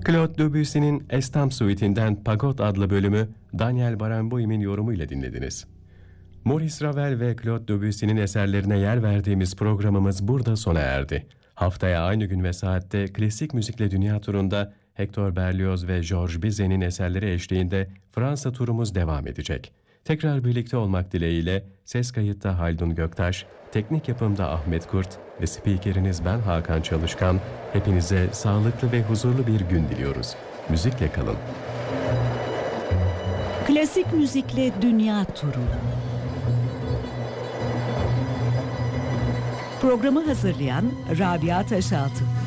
Claude Debussy'nin Estampe Suite'inden Pagot adlı bölümü Daniel Barenboim'in yorumuyla dinlediniz. Maurice Ravel ve Claude Debussy'nin eserlerine yer verdiğimiz programımız burada sona erdi. Haftaya aynı gün ve saatte klasik müzikle dünya turunda Hector Berlioz ve Georges Bizet'in eserleri eşliğinde Fransa turumuz devam edecek. Tekrar birlikte olmak dileğiyle ses kayıtta Haldun Göktaş, teknik yapımda Ahmet Kurt ve spikeriniz ben Hakan Çalışkan. Hepinize sağlıklı ve huzurlu bir gün diliyoruz. Müzikle kalın. Klasik müzikle dünya turu. Programı hazırlayan Rabia Taşaltı.